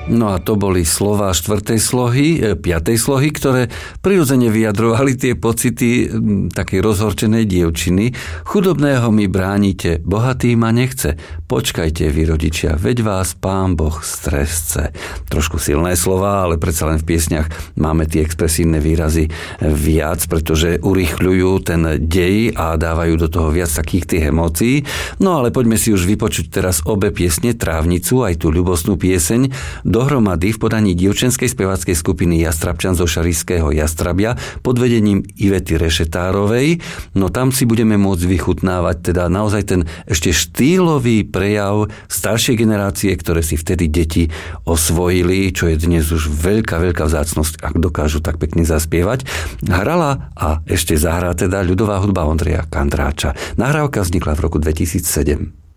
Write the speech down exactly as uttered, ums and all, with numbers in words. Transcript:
No a to boli slová štvrtej slohy, piatej slohy, ktoré prirodzene vyjadrovali tie pocity takej rozhorčenej dievčiny. Chudobného mi bránite, bohatý ma nechce. Počkajte vy, rodičia, veď vás Pán Boh stresce. Trošku silné slová, ale predsa len v piesniach máme tie expresívne výrazy viac, pretože urýchľujú ten dej a dávajú do toho viac takých tých emócií. No ale poďme si už vypočuť teraz obe piesne, Trávnicu, aj tú ľubosnú pieseň, dohromady v podaní dievčenskej speváckej skupiny Jastrabčan zo Šarišského Jastrabia pod vedením Ivety Rešetárovej. No tam si budeme môcť vychutnávať teda naozaj ten ešte štýlový prejav staršej generácie, ktoré si vtedy deti osvojili, čo je dnes už veľká, veľká vzácnosť, ak dokážu tak pekne zaspievať. Hrala a ešte zahrá teda ľudová hudba Ondreja Kandráča. Nahrávka vznikla v roku dvetisícsedem.